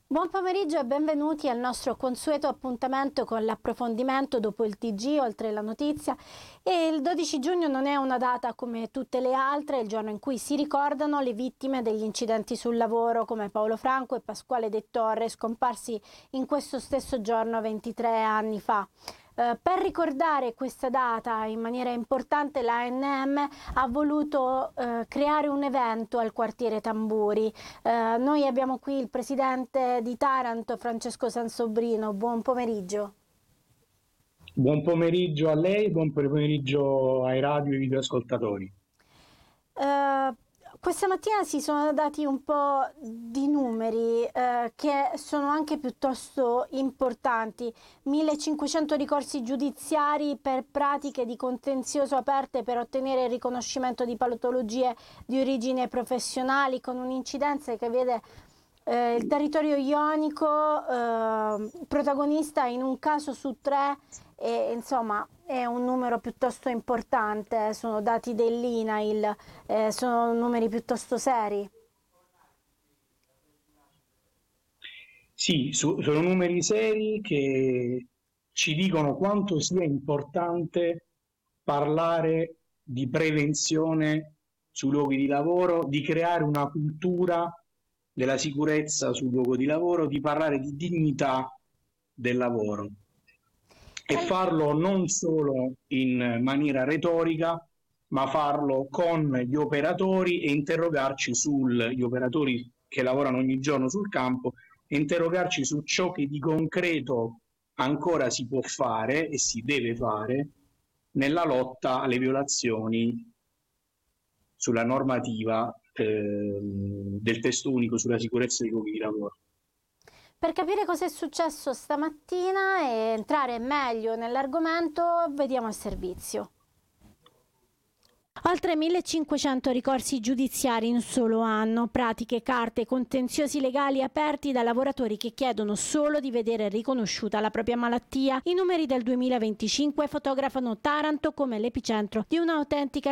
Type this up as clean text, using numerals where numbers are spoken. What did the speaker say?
Buon pomeriggio e benvenuti al nostro consueto appuntamento con l'approfondimento dopo il TG, oltre la notizia. E il 12 giugno non è una data come tutte le altre, è il giorno in cui si ricordano le vittime degli incidenti sul lavoro come Paolo Franco e Pasquale De Torre, scomparsi in questo stesso giorno 23 anni fa. Per ricordare questa data in maniera importante, l'ANM ha voluto creare un evento al quartiere Tamburi. Noi abbiamo qui il presidente di Taranto, Francesco Sansobrino. Buon pomeriggio. Buon pomeriggio a lei, buon pomeriggio ai radio e videoascoltatori. Questa mattina si sono dati un po' di numeri che sono anche piuttosto importanti. 1500 ricorsi giudiziari per pratiche di contenzioso aperte per ottenere il riconoscimento di patologie di origine professionali, con un'incidenza che vede il territorio ionico protagonista in un caso su 3, e insomma è un numero piuttosto importante, sono dati dell'INAIL, sono numeri piuttosto seri. Sì, sono numeri seri che ci dicono quanto sia importante parlare di prevenzione sui luoghi di lavoro, di creare una cultura della sicurezza sul luogo di lavoro, di parlare di dignità del lavoro e farlo non solo in maniera retorica, ma farlo con gli operatori e interrogarci gli operatori che lavorano ogni giorno sul campo, e interrogarci su ciò che di concreto ancora si può fare e si deve fare nella lotta alle violazioni sulla normativa del testo unico sulla sicurezza dei luoghi di lavoro. Per capire cosa è successo stamattina e entrare meglio nell'argomento, vediamo il servizio. Oltre 1500 ricorsi giudiziari in un solo anno, pratiche, carte, contenziosi legali aperti da lavoratori che chiedono solo di vedere riconosciuta la propria malattia. I numeri del 2025 fotografano Taranto come l'epicentro di un'autentica